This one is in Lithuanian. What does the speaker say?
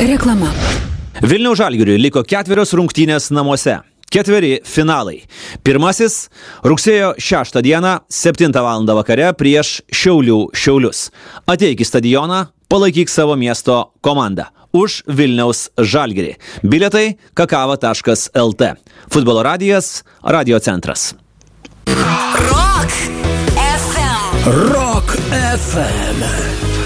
Reklama. Vilniaus Žalgiriui liko 4 rungtynės namuose. 4 finalai. Pirmasis rugsėjo 6 dieną 7 val. Vakare prieš Šiaulius. Ateik į stadioną, palaikyk savo miesto komandą. Už Vilniaus Žalgirį. Bilietai kakava.lt. Futbolo radijas, radio centras. Rock FM. Rock FM.